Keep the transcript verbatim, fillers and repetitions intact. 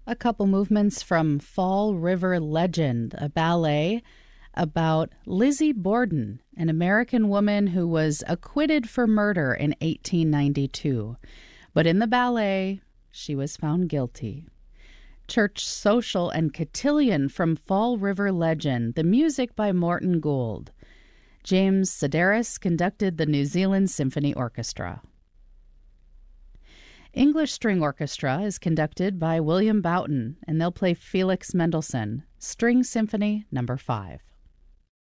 a couple movements from Fall River Legend, a ballet about Lizzie Borden, an American woman who was acquitted for murder in eighteen ninety-two. But in the ballet, she was found guilty. Church Social and Cotillion from Fall River Legend, the music by Morton Gould. James Sedaris conducted the New Zealand Symphony Orchestra. English String Orchestra is conducted by William Boughton, and they'll play Felix Mendelssohn, String Symphony Number five.